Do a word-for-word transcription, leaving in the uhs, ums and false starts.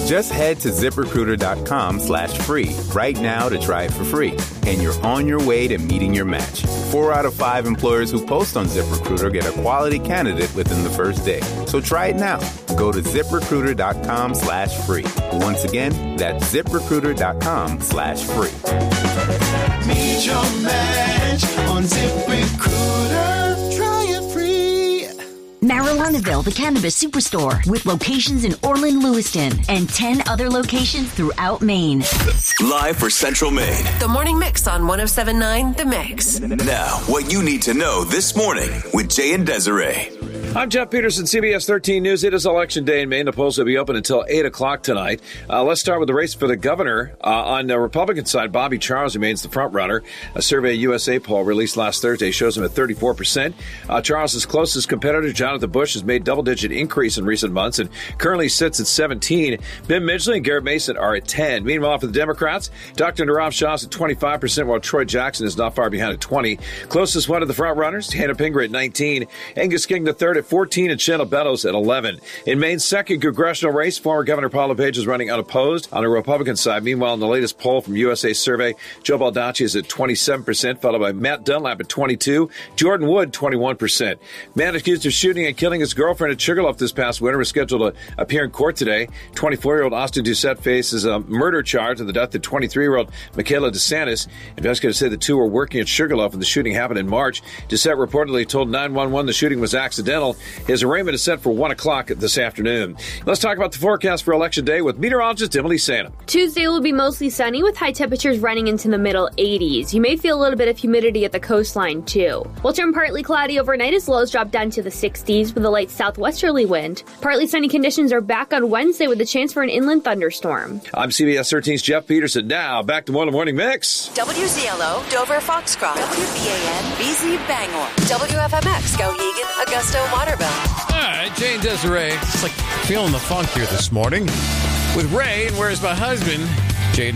Just head to ZipRecruiter.com slash free right now to try it for free. And you're on your way to meeting your match. Four out of five employers who post on ZipRecruiter get a quality candidate within the first day. So try it now. Go to ZipRecruiter.com slash free. Once again, that's ZipRecruiter.com slash free. Meet your match on ZipRecruiter. Try it free. Marijuanaville, the cannabis superstore, with locations in Orland, Lewiston, and ten other locations throughout Maine. Live for Central Maine. The Morning Mix on one oh seven point nine The Mix. Now, what you need to know this morning with Jay and Desiree. I'm Jeff Peterson, C B S thirteen News. It is Election Day in Maine. The polls will be open until eight o'clock tonight. Uh, let's start with the race for the governor. Uh, on the Republican side, Bobby Charles remains the front runner. A Survey U S A poll released last Thursday shows him at thirty-four percent. Uh, Charles's closest competitor, Jonathan Bush, has made double-digit increase in recent months and currently sits at seventeen. Ben Midgley and Garrett Mason are at ten. Meanwhile, for the Democrats, Doctor Nirav Shah is at twenty-five percent, while Troy Jackson is not far behind at twenty. Closest one of the front runners, Hannah Pingree at nineteen. Angus King the third at fourteen, and Shanna Bellows at eleven. In Maine's second congressional race, former Governor Paula Page is running unopposed on the Republican side. Meanwhile, in the latest poll from U S A Survey, Joe Baldacci is at twenty-seven percent, followed by Matt Dunlap at twenty-two, Jordan Wood, twenty-one percent. Man accused of shooting and killing his girlfriend at Sugarloaf this past winter is scheduled to appear in court today. twenty-four-year-old Austin Doucette faces a murder charge of the death of twenty-three-year-old Michaela DeSantis. Investigators say the two were working at Sugarloaf when the shooting happened in March. Doucette reportedly told nine one one the shooting was accidental. His arraignment is set for one o'clock this afternoon. Let's talk about the forecast for Election Day with meteorologist Emily Sanum. Tuesday will be mostly sunny with high temperatures running into the middle eighties. You may feel a little bit of humidity at the coastline, too. We'll turn partly cloudy overnight as lows drop down to the sixties with a light southwesterly wind. Partly sunny conditions are back on Wednesday with a chance for an inland thunderstorm. I'm C B S thirteen's Jeff Peterson. Now, back to Morning Morning Mix. W Z L O, Dover, Foxcroft. W B A N, B Z, Bangor. W F M X, Skowhegan, Augusta, Waterville. All right, Jane Desiree. It's like feeling the funk here this morning with Ray. And where's my husband?